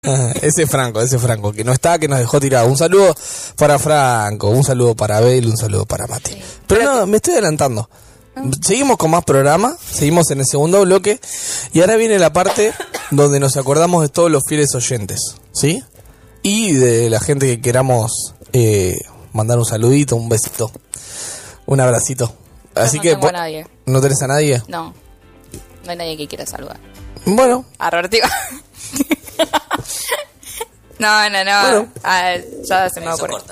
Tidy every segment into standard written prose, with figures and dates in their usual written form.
Ese Franco, que no está, que nos dejó tirado. Un saludo para Franco, un saludo para Abel, un saludo para Mati. Sí. Pero no, me estoy adelantando. Seguimos con más programa, seguimos en el segundo bloque y ahora viene la parte donde nos acordamos de todos los fieles oyentes, ¿sí? Y de la gente que queramos mandar un saludito, un besito, un abracito. Así no que tengo a nadie. ¿No tenés a nadie? No hay nadie que quiera saludar. Bueno. Arrortivo. No. Bueno. Ya se me va a poner.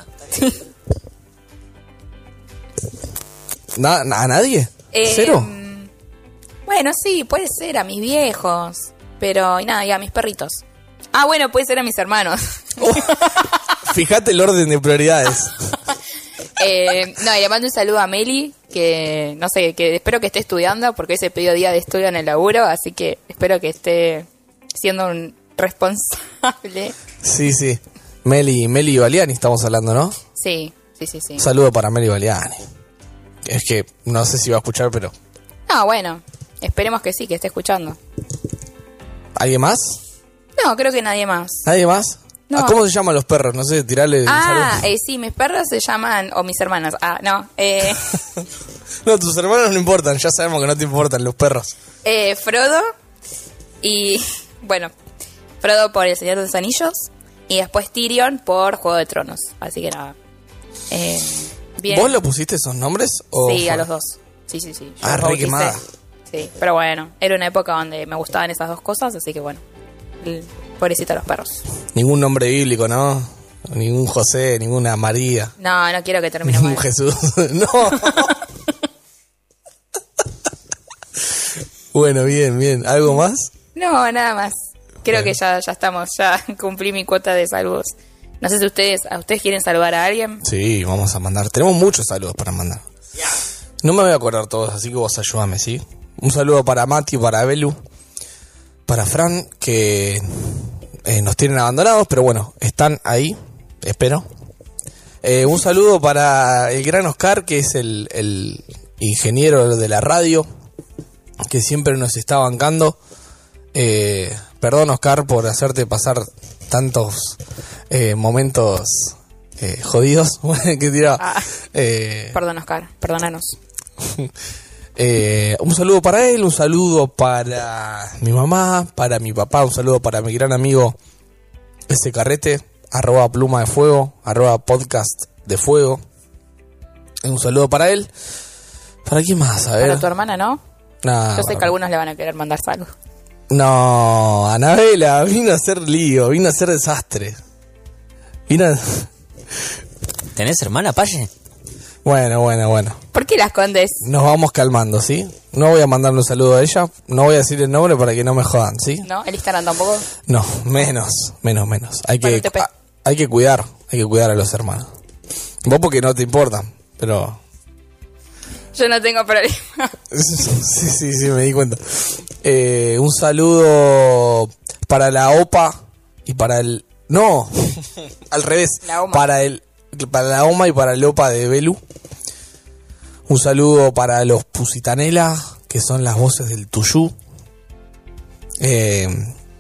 ¿A nadie? ¿Cero? Bueno, sí, puede ser a mis viejos. Pero, y a mis perritos. Bueno, puede ser a mis hermanos. Fíjate el orden de prioridades. Y le mando un saludo a Meli, que no sé, que espero que esté estudiando, porque hoy se pidió día de estudio en el laburo, así que espero que esté siendo un responsable. Sí. Meli Baliani estamos hablando, ¿no? Sí. Un saludo para Meli Baliani. Es que no sé si va a escuchar, pero... No, bueno, esperemos que sí, que esté escuchando. ¿Alguien más? No, creo que nadie más. ¿Nadie más? No. ¿Cómo se llaman los perros? No sé, tirarle... Sí, mis perros se llaman... O mis hermanas. No. No, tus hermanos no importan, ya sabemos que no te importan los perros. Frodo y... Bueno, Frodo por El Señor de los Anillos y después Tyrion por Juego de Tronos. Así que nada. Bien. ¿Vos lo pusiste esos nombres? Sí, a los dos. Sí. Re quemada. Sí, pero bueno, era una época donde me gustaban esas dos cosas, así que bueno, pobrecito los perros. Ningún nombre bíblico, ¿no? Ningún José, ninguna María. No quiero que termine ningún mal. Jesús. No. Bueno, bien. ¿Algo más? No, nada más. Creo que ya estamos, ya cumplí mi cuota de saludos. No sé si ustedes quieren saludar a alguien. Sí, vamos a mandar. Tenemos muchos saludos para mandar. No me voy a acordar todos, así que vos ayúdame, ¿sí? Un saludo para Mati, para Belu, para Fran, que nos tienen abandonados, pero bueno, están ahí, espero. Un saludo para el gran Oscar, que es el ingeniero de la radio, que siempre nos está bancando. Perdón, Oscar, por hacerte pasar tantos momentos jodidos. Que tiraba. Perdón, Oscar, perdónanos. Un saludo para él, un saludo para mi mamá, para mi papá, un saludo para mi gran amigo ese carrete, @pluma de fuego, @podcast de fuego. Un saludo para él. ¿Para quién más? A ver. Para tu hermana, ¿no? Nah, yo sé que algunos le van a querer mandar saludos. No, Anabela vino a hacer lío, vino a hacer desastre. ¿Tenés hermana, Paye? Bueno. ¿Por qué la escondes? Nos vamos calmando, ¿sí? No voy a mandarle un saludo a ella, no voy a decir el nombre para que no me jodan, ¿sí? ¿No? ¿El Instagram tampoco? No, menos. Hay que cuidar a los hermanos. Vos porque no te importan, pero... Yo no tengo problema. Sí, me di cuenta. Un saludo para la OPA y para el... No, al revés. La OMA. Para la OMA y para el OPA de Belu. Un saludo para los Pusitanela, que son las voces del Tuyú. Que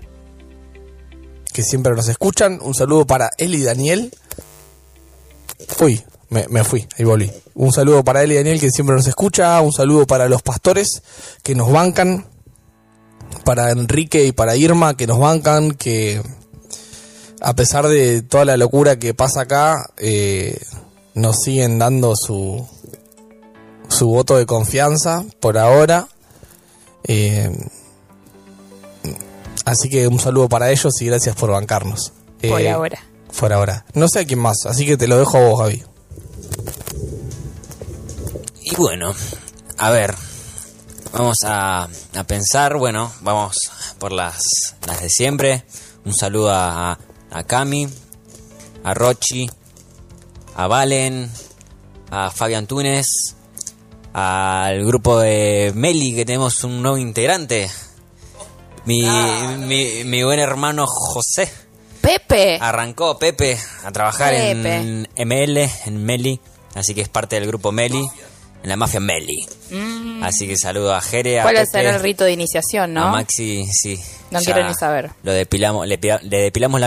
siempre nos escuchan. Un saludo para él y Daniel. Uy, me fui, ahí volví. Un saludo para él y Daniel, que siempre nos escucha. Un saludo para los pastores que nos bancan. Para Enrique y para Irma, que nos bancan, que a pesar de toda la locura que pasa acá, nos siguen dando su voto de confianza por ahora. Así que un saludo para ellos y gracias por bancarnos. Por ahora. No sé a quién más, así que te lo dejo a vos, Javi. Y bueno, a ver, vamos a pensar, bueno, vamos por las de siempre. Un saludo a Cami, a Rochi, a Valen, a Fabián Túnez, al grupo de Meli, que tenemos un nuevo integrante. Mi buen hermano José. Pepe. Arrancó Pepe a trabajar en ML, en Meli, así que es parte del grupo Meli. en la mafia Meli. Así que saludo a Jere, a ¿Cuál Pepe, será el rito de iniciación, no? a Maxi, sí. No ya quiero ni saber. Lo depilamos, le depilamos la